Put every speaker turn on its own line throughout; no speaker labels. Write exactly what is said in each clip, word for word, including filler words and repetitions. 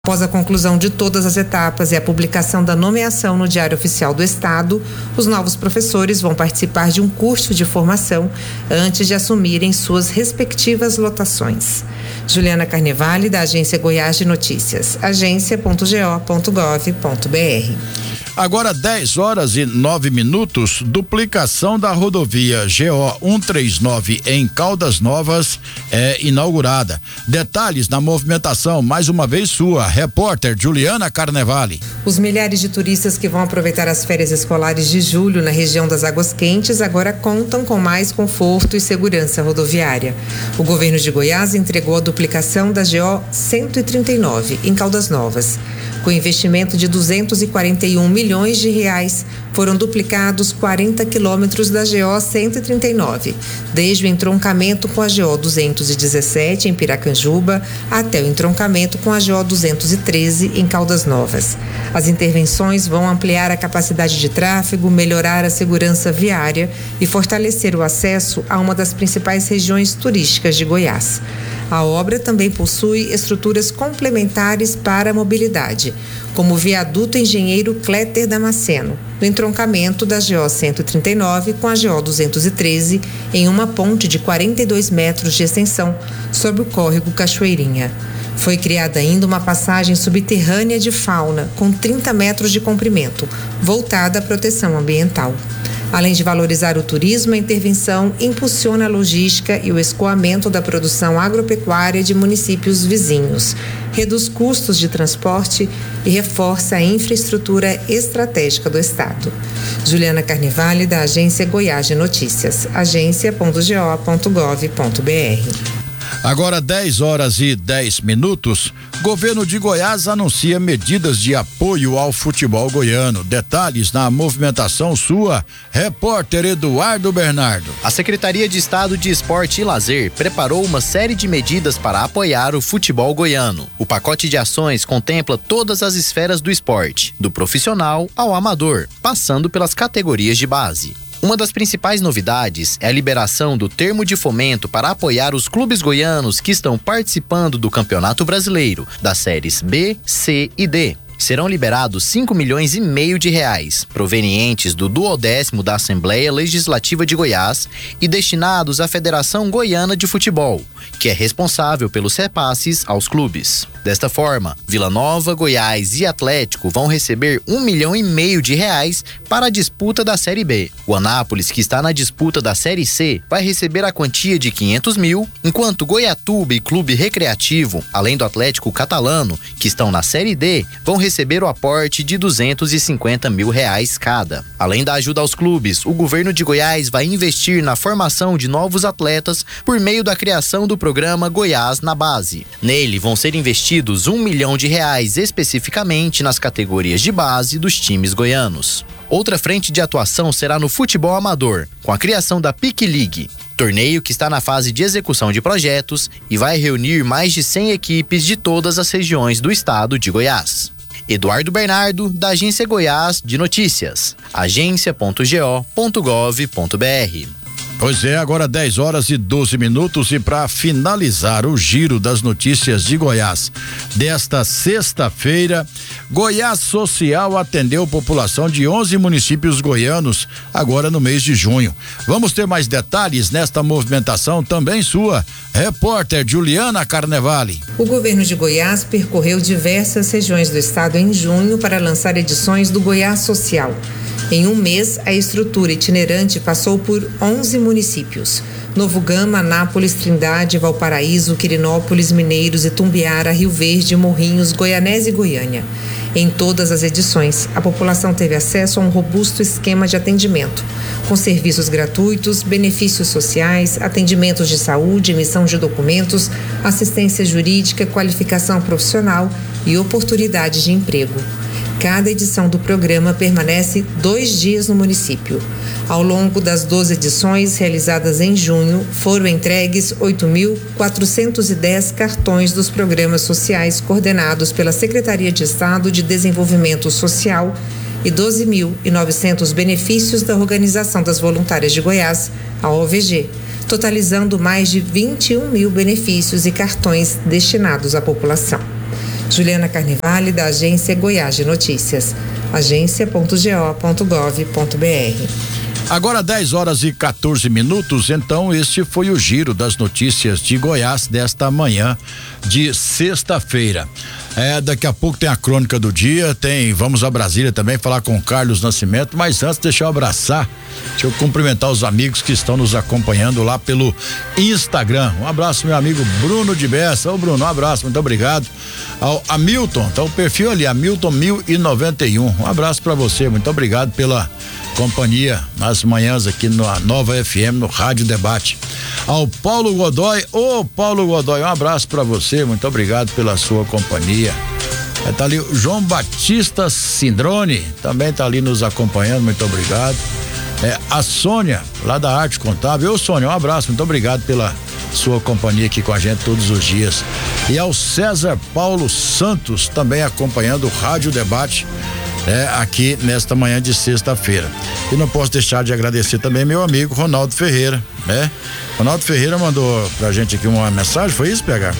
Após a conclusão de todas as etapas e a publicação da nomeação no Diário Oficial do Estado, os novos professores vão participar de um curso de formação antes de assumirem suas respectivas lotações. Juliana Carnevale, da Agência Goiás de Notícias, agência ponto g o ponto gov ponto b r.
Agora dez horas e nove minutos, duplicação da rodovia G O cento e trinta e nove em Caldas Novas é inaugurada. Detalhes na movimentação, mais uma vez sua, repórter Juliana Carnevale.
Os milhares de turistas que vão aproveitar as férias escolares de julho na região das Águas Quentes agora contam com mais conforto e segurança rodoviária. O governo de Goiás entregou a duplicação da G O cento e trinta e nove em Caldas Novas. Com investimento de duzentos e quarenta e um milhões de reais, foram duplicados quarenta quilômetros da G O cento e trinta e nove, desde o entroncamento com a G O duzentos e dezessete em Piracanjuba até o entroncamento com a G O duzentos e treze em Caldas Novas. As intervenções vão ampliar a capacidade de tráfego, melhorar a segurança viária e fortalecer o acesso a uma das principais regiões turísticas de Goiás. A obra também possui estruturas complementares para a mobilidade, como o viaduto Engenheiro Cléter Damasceno, no entroncamento da G O cento e trinta e nove com a G O duzentos e treze, em uma ponte de quarenta e dois metros de extensão sobre o córrego Cachoeirinha. Foi criada ainda uma passagem subterrânea de fauna, com trinta metros de comprimento, voltada à proteção ambiental. Além de valorizar o turismo, a intervenção impulsiona a logística e o escoamento da produção agropecuária de municípios vizinhos, reduz custos de transporte e reforça a infraestrutura estratégica do Estado. Juliana Carnevale, da Agência Goiás de Notícias, agência ponto g o ponto gov ponto b r.
Agora dez horas e dez minutos, governo de Goiás anuncia medidas de apoio ao futebol goiano. Detalhes na movimentação sua, repórter Eduardo Bernardo.
A Secretaria de Estado de Esporte e Lazer preparou uma série de medidas para apoiar o futebol goiano. O pacote de ações contempla todas as esferas do esporte, do profissional ao amador, passando pelas categorias de base. Uma das principais novidades é a liberação do termo de fomento para apoiar os clubes goianos que estão participando do Campeonato Brasileiro, das séries B, C e D. Serão liberados cinco milhões e meio de reais, provenientes do duodécimo da Assembleia Legislativa de Goiás e destinados à Federação Goiana de Futebol, que é responsável pelos repasses aos clubes. Desta forma, Vila Nova, Goiás e Atlético vão receber um milhão e meio de reais para a disputa da Série B. O Anápolis, que está na disputa da Série C, vai receber a quantia de quinhentos mil, enquanto Goiatuba e Clube Recreativo, além do Atlético Catalano, que estão na Série D, vão receber receber o aporte de duzentos e cinquenta mil reais cada. Além da ajuda aos clubes, o governo de Goiás vai investir na formação de novos atletas por meio da criação do programa Goiás na Base. Nele vão ser investidos um milhão de reais especificamente nas categorias de base dos times goianos. Outra frente de atuação será no futebol amador, com a criação da Pique League, torneio que está na fase de execução de projetos e vai reunir mais de cem equipes de todas as regiões do estado de Goiás. Eduardo Bernardo, da Agência Goiás de Notícias, agência ponto g o ponto gov ponto b r.
Pois é, agora dez horas e doze minutos e para finalizar o giro das notícias de Goiás desta sexta-feira, Goiás Social atendeu população de onze municípios goianos agora no mês de junho. Vamos ter mais detalhes nesta movimentação também sua, repórter Juliana Carnevale.
O governo de Goiás percorreu diversas regiões do estado em junho para lançar edições do Goiás Social. Em um mês, a estrutura itinerante passou por onze municípios: Novo Gama, Anápolis, Trindade, Valparaíso, Quirinópolis, Mineiros, Itumbiara, Rio Verde, Morrinhos, Goianésia e Goiânia. Em todas as edições, a população teve acesso a um robusto esquema de atendimento, com serviços gratuitos, benefícios sociais, atendimentos de saúde, emissão de documentos, assistência jurídica, qualificação profissional e oportunidade de emprego. Cada edição do programa permanece dois dias no município. Ao longo das doze edições realizadas em junho, foram entregues oito mil quatrocentos e dez cartões dos programas sociais coordenados pela Secretaria de Estado de Desenvolvimento Social e doze mil e novecentos benefícios da Organização das Voluntárias de Goiás, a O V G, totalizando mais de vinte e um mil benefícios e cartões destinados à população. Juliana Carnevale, da agência Goiás de Notícias. agência ponto go ponto gov ponto br.
Agora dez horas e quatorze minutos, então este foi o giro das notícias de Goiás desta manhã de sexta-feira. É, daqui a pouco tem a crônica do dia, tem, vamos a Brasília também falar com o Carlos Nascimento, mas antes deixa eu abraçar, deixa eu cumprimentar os amigos que estão nos acompanhando lá pelo Instagram. Um abraço meu amigo Bruno de Bessa. Ô Bruno, um abraço, muito obrigado. Ao Hamilton, tá o perfil ali, Hamilton mil e noventa e um. Um abraço para você, muito obrigado pela companhia nas manhãs aqui na Nova F M, no Rádio Debate. Ao Paulo Godoy, ô Paulo Godoy, um abraço para você, muito obrigado pela sua companhia. É, tá ali o João Batista Sindrone, também tá ali nos acompanhando, muito obrigado. É, a Sônia, lá da Arte Contábil. Ô Sônia, um abraço, muito obrigado pela sua companhia aqui com a gente todos os dias. E ao César Paulo Santos, também acompanhando o Rádio Debate, é, aqui nesta manhã de sexta-feira. E não posso deixar de agradecer também meu amigo Ronaldo Ferreira, né? Ronaldo Ferreira mandou pra gente aqui uma mensagem, foi isso, P H?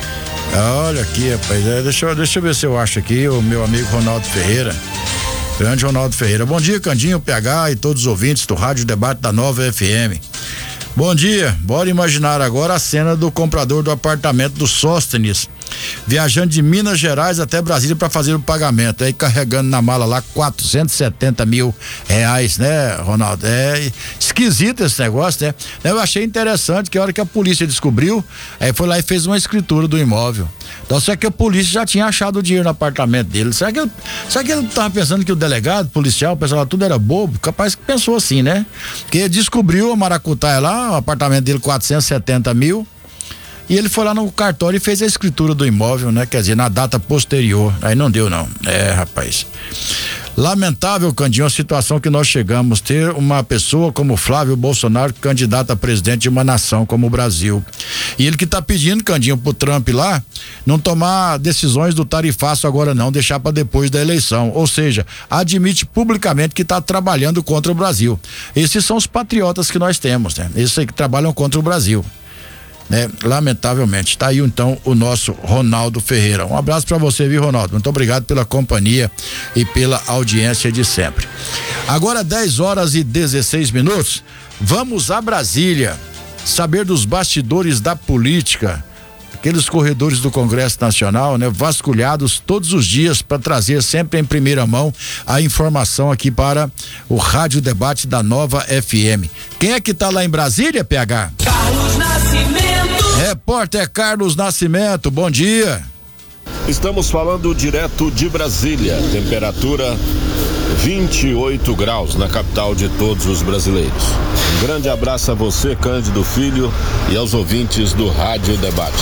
Olha aqui, rapaz, é, deixa, eu, deixa eu ver se eu acho aqui o meu amigo Ronaldo Ferreira. Grande Ronaldo Ferreira. Bom dia, Candinho, P H e todos os ouvintes do Rádio Debate da Nova F M. Bom dia, bora imaginar agora a cena do comprador do apartamento do Sóstenes, viajando de Minas Gerais até Brasília para fazer o pagamento, aí carregando na mala lá quatrocentos e setenta mil reais, né, Ronaldo? É esquisito esse negócio, né? Eu achei interessante que a hora que a polícia descobriu, aí foi lá e fez uma escritura do imóvel. Então, só que a polícia já tinha achado o dinheiro no apartamento dele. Será que ele, será que ele tava pensando que o delegado, policial, o pessoal tudo era bobo? Capaz que pensou assim, né? Porque descobriu a maracutaia lá, o apartamento dele quatrocentos e setenta mil. E ele foi lá no cartório e fez a escritura do imóvel, né? Quer dizer, na data posterior. Aí não deu, não. É, rapaz. Lamentável, Candinho, a situação que nós chegamos, ter uma pessoa como Flávio Bolsonaro candidato a presidente de uma nação como o Brasil. E ele que tá pedindo, Candinho, pro Trump lá, não tomar decisões do tarifaço agora não, deixar para depois da eleição. Ou seja, admite publicamente que tá trabalhando contra o Brasil. Esses são os patriotas que nós temos, né? Esses aí que trabalham contra o Brasil. Né? Lamentavelmente, tá aí então o nosso Ronaldo Ferreira. Um abraço para você, viu, Ronaldo? Muito obrigado pela companhia e pela audiência de sempre. Agora dez horas e dezesseis minutos, vamos a Brasília saber dos bastidores da política, aqueles corredores do Congresso Nacional, né? Vasculhados todos os dias para trazer sempre em primeira mão a informação aqui para o Rádio Debate da Nova F M. Quem é que tá lá em Brasília, P H?
Carlos Nascimento.
Repórter Carlos Nascimento, bom dia.
Estamos falando direto de Brasília, temperatura vinte e oito graus na capital de todos os brasileiros. Um grande abraço a você, Cândido Filho, e aos ouvintes do Rádio Debate.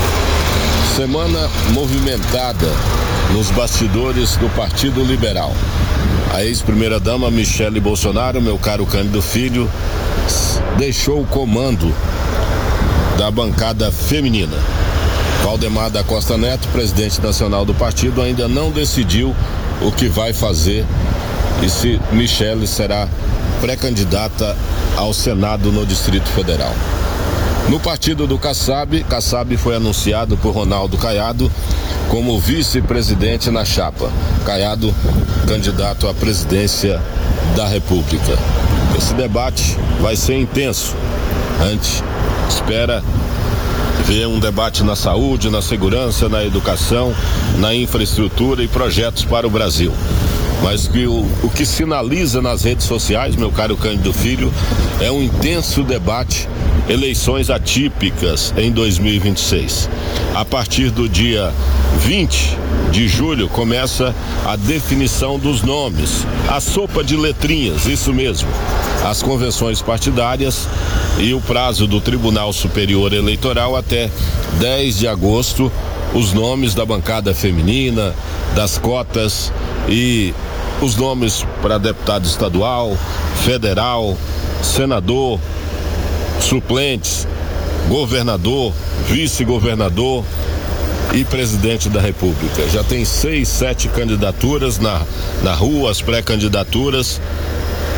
Semana movimentada nos bastidores do Partido Liberal. A ex-primeira-dama Michele Bolsonaro, meu caro Cândido Filho, deixou o comando da bancada feminina. Valdemar da Costa Neto, presidente nacional do partido, ainda não decidiu o que vai fazer e se Michele será pré-candidata ao Senado no Distrito Federal. No partido do Kassab, Kassab foi anunciado por Ronaldo Caiado como vice-presidente na chapa. Caiado, candidato à presidência da República. Esse debate vai ser intenso. A gente espera ver um debate na saúde, na segurança, na educação, na infraestrutura e projetos para o Brasil. Mas que o, o que sinaliza nas redes sociais, meu caro Cândido Filho, é um intenso debate, eleições atípicas em dois mil e vinte e seis. A partir do dia vinte de julho começa a definição dos nomes, a sopa de letrinhas, isso mesmo, as convenções partidárias e o prazo do Tribunal Superior Eleitoral até dez de agosto, os nomes da bancada feminina, das cotas e os nomes para deputado estadual, federal, senador, suplentes, governador, vice-governador e presidente da República. Já tem seis, sete candidaturas na, na rua, as pré-candidaturas,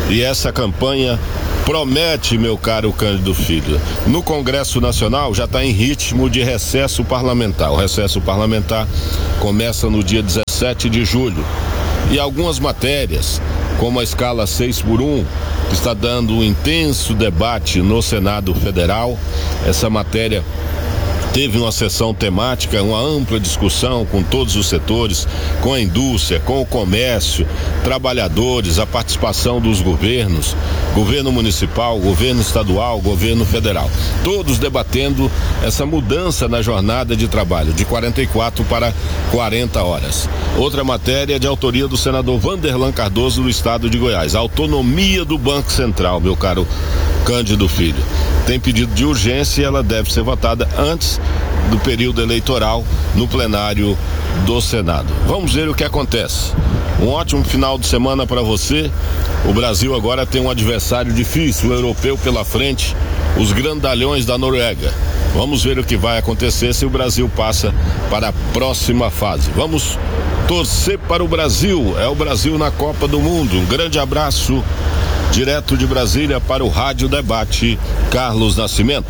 E essa campanha promete, meu caro Cândido Filho. No Congresso Nacional já está em ritmo de recesso parlamentar. O recesso parlamentar começa no dia dezessete de julho. E algumas matérias, como a escala seis por um, que está dando um intenso debate no Senado Federal, essa matéria teve uma sessão temática, uma ampla discussão com todos os setores, com a indústria, com o comércio, trabalhadores, a participação dos governos, governo municipal, governo estadual, governo federal, todos debatendo essa mudança na jornada de trabalho, de quarenta e quatro para quarenta horas. Outra matéria de autoria do senador Vanderlan Cardoso do estado de Goiás, a autonomia do Banco Central, meu caro Cândido Filho. Tem pedido de urgência e ela deve ser votada antes do período eleitoral no plenário do Senado. Vamos ver o que acontece. Um ótimo final de semana para você. O Brasil agora tem um adversário difícil, o europeu pela frente, os grandalhões da Noruega. Vamos ver o que vai acontecer se o Brasil passa para a próxima fase. Vamos torcer para o Brasil, é o Brasil na Copa do Mundo. Um grande abraço. Direto de Brasília para o Rádio Debate, Carlos Nascimento.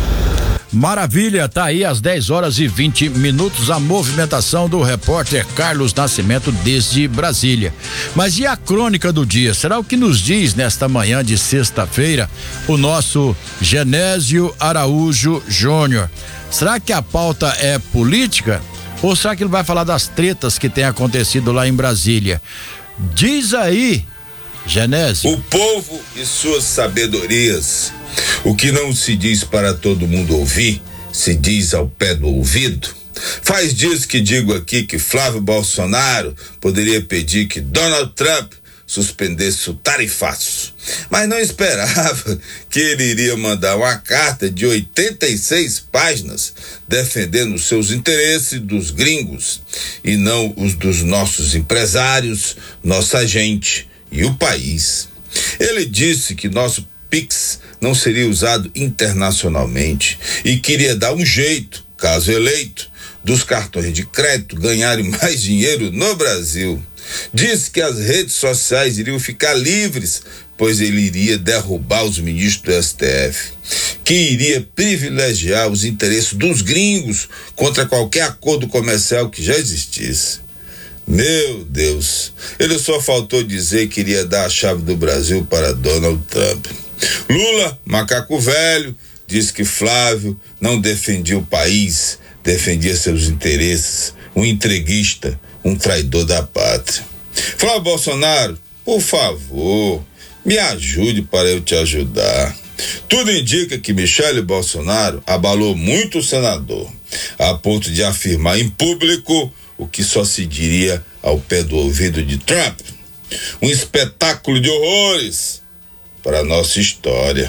Maravilha, tá aí às dez horas e vinte minutos a movimentação do repórter Carlos Nascimento desde Brasília. Mas e a crônica do dia? Será o que nos diz nesta manhã de sexta-feira o nosso Genésio Araújo Júnior? Será que a pauta é política? Ou será que ele vai falar das tretas que tem acontecido lá em Brasília? Diz aí, Genésio.
O povo e suas sabedorias. O que não se diz para todo mundo ouvir, se diz ao pé do ouvido. Faz dias que digo aqui que Flávio Bolsonaro poderia pedir que Donald Trump suspendesse o tarifaço. Mas não esperava que ele iria mandar uma carta de oitenta e seis páginas defendendo os seus interesses dos gringos e não os dos nossos empresários, nossa gente e o país. Ele disse que nosso Pix não seria usado internacionalmente e queria dar um jeito, caso eleito, dos cartões de crédito ganharem mais dinheiro no Brasil. Disse que as redes sociais iriam ficar livres, pois ele iria derrubar os ministros do S T F, que iria privilegiar os interesses dos gringos contra qualquer acordo comercial que já existisse. Meu Deus, ele só faltou dizer que iria dar a chave do Brasil para Donald Trump. Lula, macaco velho, disse que Flávio não defendia o país, defendia seus interesses, um entreguista, um traidor da pátria. Flávio Bolsonaro, por favor, me ajude para eu te ajudar. Tudo indica que Michele Bolsonaro abalou muito o senador, a ponto de afirmar em público o que só se diria ao pé do ouvido de Trump. Um espetáculo de horrores para a nossa história.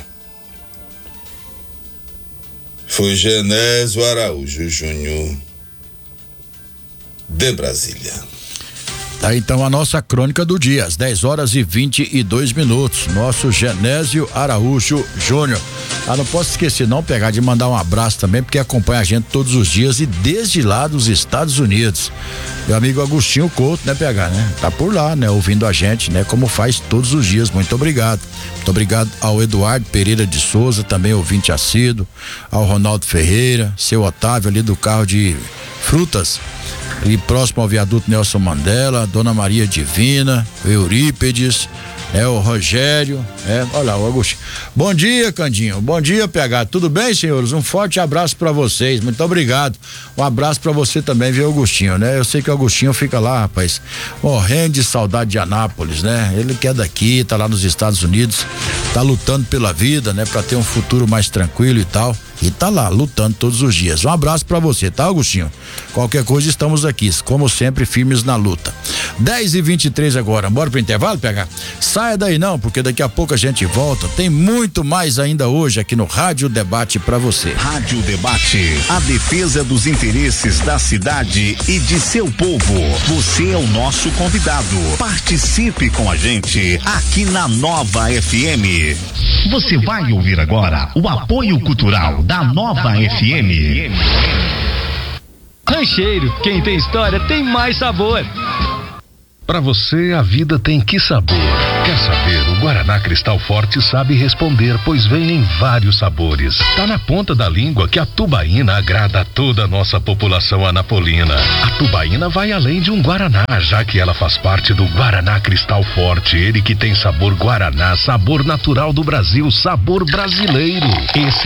Foi Genésio Araújo Júnior, de Brasília.
Tá então a nossa crônica do dia, às dez horas e vinte e dois minutos. Nosso Genésio Araújo Júnior. Ah, não posso esquecer não, pegar de mandar um abraço também, porque acompanha a gente todos os dias e desde lá dos Estados Unidos. Meu amigo Agostinho Couto, né, P H, né? Tá por lá, né? Ouvindo a gente, né? Como faz todos os dias. Muito obrigado. Muito obrigado ao Eduardo Pereira de Souza, também ouvinte assíduo, ao Ronaldo Ferreira, seu Otávio ali do carro de frutas, ali próximo ao viaduto Nelson Mandela, Dona Maria Divina, o Eurípedes, é o Rogério, é, olha lá, o Agostinho. Bom dia, Candinho. Bom dia, P H. Tudo bem, senhores? Um forte abraço para vocês. Muito obrigado. Um abraço para você também, viu, Agostinho, né? Eu sei que o Agostinho fica lá, rapaz, morrendo de saudade de Anápolis, né? Ele que é daqui, tá lá nos Estados Unidos, tá lutando pela vida, né? Para ter um futuro mais tranquilo e tal. E tá lá, lutando todos os dias. Um abraço pra você, tá, Agostinho? Qualquer coisa, estamos aqui, como sempre, firmes na luta. dez e vinte e três agora, bora pro intervalo, P H? Saia daí não, porque daqui a pouco a gente volta. Tem muito mais ainda hoje aqui no Rádio Debate pra você.
Rádio Debate, a defesa dos interesses da cidade e de seu povo. Você é o nosso convidado. Participe com a gente aqui na Nova F M. Você vai ouvir agora o apoio cultural da Nova F M.
Rancheiro, quem tem história tem mais sabor.
Para você, a vida tem que sabor. Quer saber? O Guaraná Cristal Forte sabe responder, pois vem em vários sabores. Tá na ponta da língua que a tubaína agrada a toda a nossa população anapolina. A tubaína vai além de um Guaraná, já que ela faz parte do Guaraná Cristal Forte, ele que tem sabor Guaraná, sabor natural do Brasil, sabor brasileiro. Esse